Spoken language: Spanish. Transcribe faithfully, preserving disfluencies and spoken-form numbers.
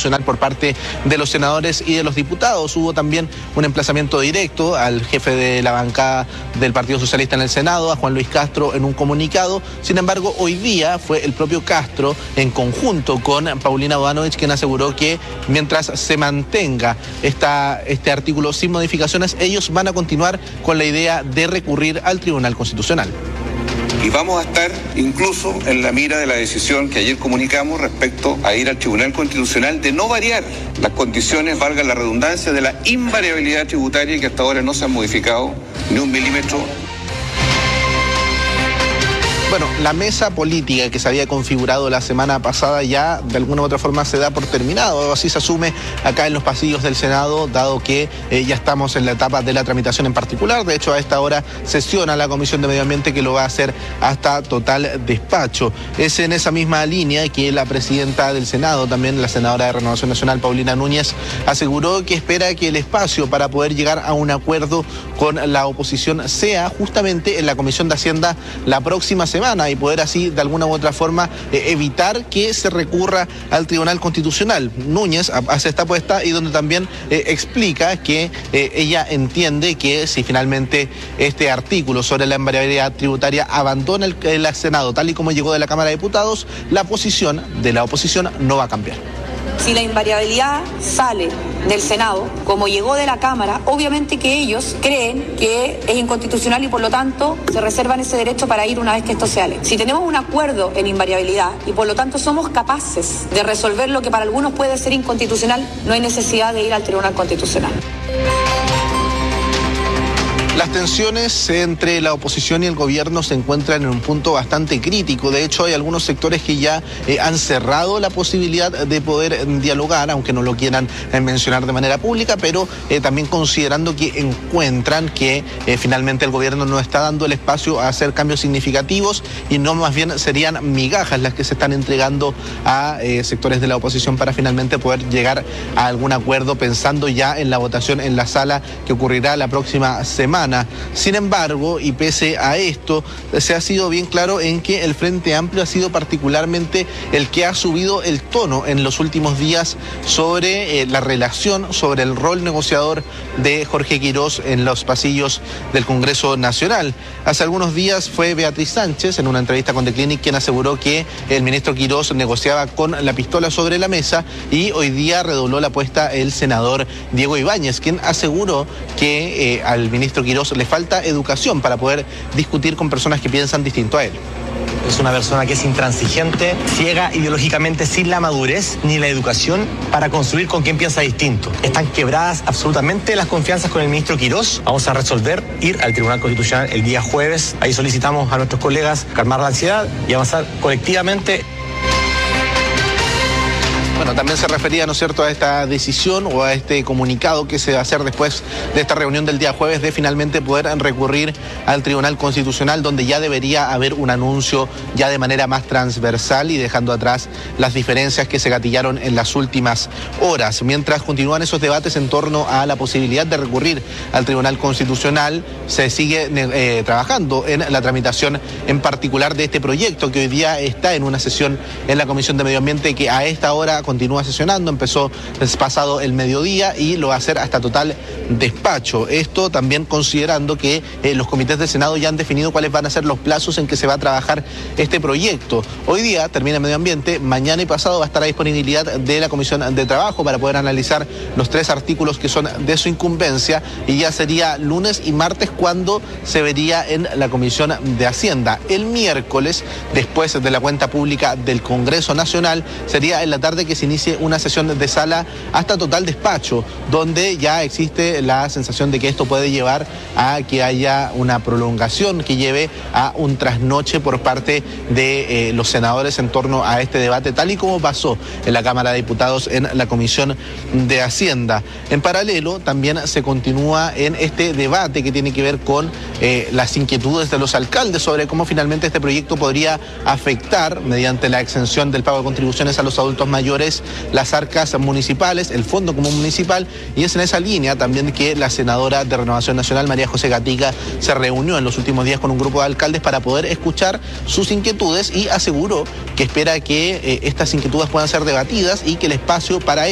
Constitucional por parte de los senadores y de los diputados. Hubo también un emplazamiento directo al jefe de la bancada del Partido Socialista en el Senado, a Juan Luis Castro, en un comunicado. Sin embargo, hoy día fue el propio Castro, en conjunto con Paulina Bodanovich, quien aseguró que mientras se mantenga esta, este artículo sin modificaciones, ellos van a continuar con la idea de recurrir al Tribunal Constitucional. Y vamos a estar incluso en la mira de la decisión que ayer comunicamos respecto a ir al Tribunal Constitucional de no variar las condiciones, valga la redundancia, de la invariabilidad tributaria, que hasta ahora no se han modificado ni un milímetro. Bueno, la mesa política que se había configurado la semana pasada ya de alguna u otra forma se da por terminado, así se asume acá en los pasillos del Senado, dado que eh, ya estamos en la etapa de la tramitación en particular. De hecho, a esta hora sesiona la Comisión de Medio Ambiente, que lo va a hacer hasta total despacho. Es en esa misma línea que la presidenta del Senado, también la senadora de Renovación Nacional, Paulina Núñez, aseguró que espera que el espacio para poder llegar a un acuerdo con la oposición sea justamente en la Comisión de Hacienda la próxima semana, y poder así de alguna u otra forma eh, evitar que se recurra al Tribunal Constitucional. Núñez hace esta apuesta y donde también eh, explica que eh, ella entiende que si finalmente este artículo sobre la invariabilidad tributaria abandona el, el Senado tal y como llegó de la Cámara de Diputados, la posición de la oposición no va a cambiar. Si la invariabilidad sale del Senado, como llegó de la Cámara, obviamente que ellos creen que es inconstitucional y por lo tanto se reservan ese derecho para ir una vez que esto se ale. Si tenemos un acuerdo en invariabilidad y por lo tanto somos capaces de resolver lo que para algunos puede ser inconstitucional, no hay necesidad de ir al Tribunal Constitucional. Las tensiones entre la oposición y el gobierno se encuentran en un punto bastante crítico. De hecho, hay algunos sectores que ya eh, han cerrado la posibilidad de poder eh, dialogar, aunque no lo quieran eh, mencionar de manera pública, pero eh, también considerando que encuentran que eh, finalmente el gobierno no está dando el espacio a hacer cambios significativos y no, más bien serían migajas las que se están entregando a eh, sectores de la oposición para finalmente poder llegar a algún acuerdo, pensando ya en la votación en la sala que ocurrirá la próxima semana. Sin embargo, y pese a esto, se ha sido bien claro en que el Frente Amplio ha sido particularmente el que ha subido el tono en los últimos días sobre eh, la relación, sobre el rol negociador de Jorge Quirós en los pasillos del Congreso Nacional. Hace algunos días fue Beatriz Sánchez, en una entrevista con The Clinic, quien aseguró que el ministro Quirós negociaba con la pistola sobre la mesa, y hoy día redobló la apuesta el senador Diego Ibáñez, quien aseguró que eh, al ministro Quirós le falta educación para poder discutir con personas que piensan distinto a él. Es una persona que es intransigente, ciega ideológicamente, sin la madurez ni la educación para construir con quien piensa distinto. Están quebradas absolutamente las confianzas con el ministro Quirós. Vamos a resolver ir al Tribunal Constitucional el día jueves. Ahí solicitamos a nuestros colegas calmar la ansiedad y avanzar colectivamente. Bueno, también se refería, ¿no es cierto?, a esta decisión o a este comunicado que se va a hacer después de esta reunión del día jueves, de finalmente poder recurrir al Tribunal Constitucional, donde ya debería haber un anuncio ya de manera más transversal y dejando atrás las diferencias que se gatillaron en las últimas horas. Mientras continúan esos debates en torno a la posibilidad de recurrir al Tribunal Constitucional, se sigue eh, trabajando en la tramitación en particular de este proyecto, que hoy día está en una sesión en la Comisión de Medio Ambiente, que a esta hora continúa sesionando. Empezó pasado el mediodía y lo va a hacer hasta total despacho. Esto también considerando que eh, los comités del Senado ya han definido cuáles van a ser los plazos en que se va a trabajar este proyecto. Hoy día termina Medio Ambiente, mañana y pasado va a estar a disponibilidad de la Comisión de Trabajo para poder analizar los tres artículos que son de su incumbencia, y ya sería lunes y martes cuando se vería en la Comisión de Hacienda. El miércoles, después de la cuenta pública del Congreso Nacional, sería en la tarde que se inicie una sesión de sala hasta total despacho, donde ya existe la sensación de que esto puede llevar a que haya una prolongación que lleve a un trasnoche por parte de eh, los senadores en torno a este debate, tal y como pasó en la Cámara de Diputados en la Comisión de Hacienda. En paralelo, también se continúa en este debate que tiene que ver con eh, las inquietudes de los alcaldes sobre cómo finalmente este proyecto podría afectar, mediante la exención del pago de contribuciones a los adultos mayores, las arcas municipales, el Fondo Común Municipal, y es en esa línea también que la senadora de Renovación Nacional, María José Gatica, se reunió en los últimos días con un grupo de alcaldes para poder escuchar sus inquietudes, y aseguró que espera que eh, estas inquietudes puedan ser debatidas y que el espacio para